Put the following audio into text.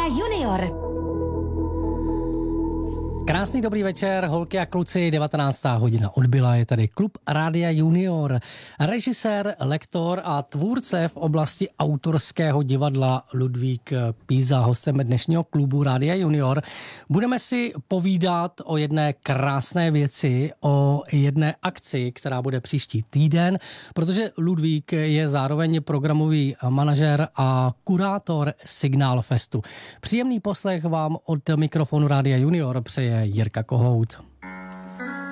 Junior. Krásný dobrý večer, holky a kluci, 19. hodina odbyla, je tady klub Rádia Junior. Režisér, lektor a tvůrce v oblasti autorského divadla Ludvík Píza, hostem dnešního klubu Rádia Junior. Budeme si povídat o jedné krásné věci, o jedné akci, která bude příští týden, protože Ludvík je zároveň programový manažer a kurátor Signál Festu. Příjemný poslech vám od mikrofonu Rádia Junior přeje Jirka Kohout.